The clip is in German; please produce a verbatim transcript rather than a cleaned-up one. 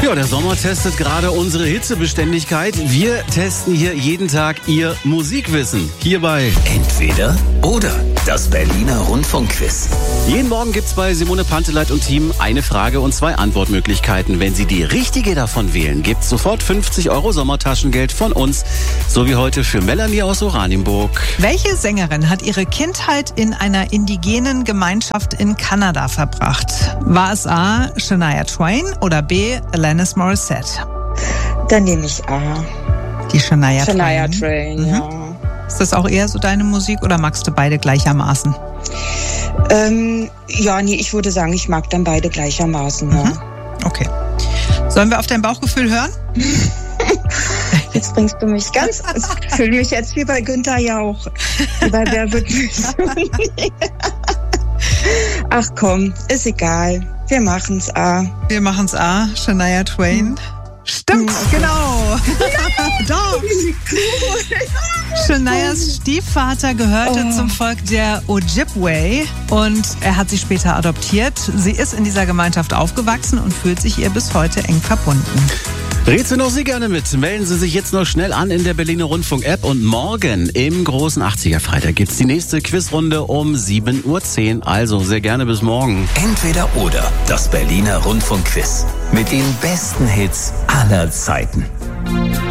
Ja, der Sommer testet gerade unsere Hitzebeständigkeit. Wir testen hier jeden Tag Ihr Musikwissen. Hierbei Entweder oder, das Berliner Rundfunkquiz. Jeden Morgen gibt's bei Simone Panteleit und Team eine Frage und zwei Antwortmöglichkeiten. Wenn Sie die richtige davon wählen, gibt's sofort fünfzig Euro Sommertaschengeld von uns. So wie heute für Melanie aus Oranienburg. Welche Sängerin hat ihre Kindheit in einer indigenen Gemeinschaft in Kanada verbracht? War es A. Shania Twain oder B. Alanis Morissette? Dann nehme ich A. Die Shania, Shania Twain. Twain, Mhm. ja. Ist das auch eher so deine Musik oder magst du beide gleichermaßen? Ähm, ja, nee, ich würde sagen, ich mag dann beide gleichermaßen. Ja. Mhm. Okay. Sollen wir auf dein Bauchgefühl hören? Jetzt bringst du mich ganz, ich fühle mich jetzt wie bei Günther Jauch. Wie bei Wer wird Millionär? Ach komm, ist egal. Wir machen's A. Wir machen's A. Shania Twain. Stimmt, genau. Doch. Shanias Stiefvater gehörte Oh. zum Volk der Ojibwe und er hat sie später adoptiert. Sie ist in dieser Gemeinschaft aufgewachsen und fühlt sich ihr bis heute eng verbunden. Rätseln auch Sie gerne mit. Melden Sie sich jetzt noch schnell an in der Berliner Rundfunk-App. Und morgen im großen achtziger-Freitag gibt's die nächste Quizrunde um sieben Uhr zehn. Also sehr gerne bis morgen. Entweder oder, das Berliner Rundfunkquiz. Mit den besten Hits aller Zeiten.